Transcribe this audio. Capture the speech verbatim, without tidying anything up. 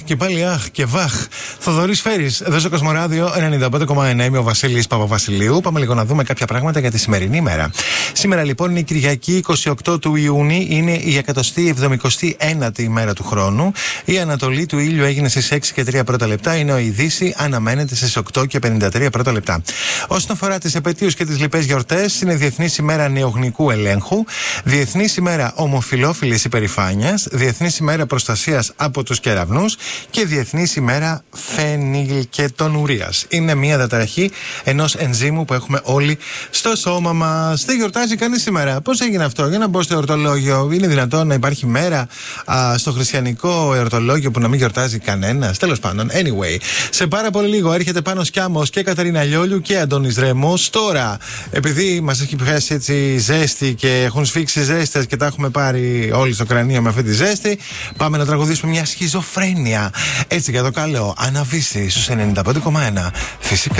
και πάλι αχ και βαχ. Θοδωρής Φέρης, εδώ στο Κοσμοράδιο ενενήντα πέντε κόμμα εννέα. Είμαι ο Βασίλης Παπαβασιλείου. Πάμε λίγο να δούμε κάποια πράγματα για τη σημερινή ημέρα. Σήμερα λοιπόν είναι η Κυριακή είκοσι οκτώ του Ιούνιου, είναι η εκατοστή εβδομηκοστή ένατη ημέρα του χρόνου. Η ανατολή του ήλιου έγινε στις έξι και τρία πρώτα λεπτά, ενώ η δύση αναμένεται στις οκτώ και πενήντα τρία πρώτα λεπτά. Όσον αφορά τις επετείους και τις λοιπές γιορτές, είναι Διεθνής ημέρα νεογνικού ελέγχου, Διεθνής ημέρα ομοφυλόφιλης υπερηφάνειας, Διεθνής ημέρα προστασίας από τους κεραυνούς και Διεθνής ημέρα φενιλκετονουρίας. Είναι μια διαταραχή ενός ενζύμου που έχουμε όλοι στο σώμα μας. Δεν γιορτάζει κανείς σήμερα. Πώς έγινε αυτό? Για να μπω στο εορτολόγιο. Είναι δυνατόν να υπάρχει μέρα α, στο χριστιανικό εορτολόγιο που να μην γιορτάζει κανένας? Τέλος πάντων, anyway. Σε πάρα πολύ λίγο έρχεται Πάνος Κιάμος και Κατερίνα Λιόλιου και Αντώνης Ρέμος. Τώρα, επειδή μας έχει πιάσει έτσι ζέστη και έχουν σφίξει ζέστες και τα έχουμε πάρει όλοι στο κρανίο με αυτή τη ζέστη, πάμε να τραγουδήσουμε μια σχιζοφρένεια. Έτσι για το καλό, αναβήσει στους ενενήντα πέντε κόμμα ένα. Φυσικά.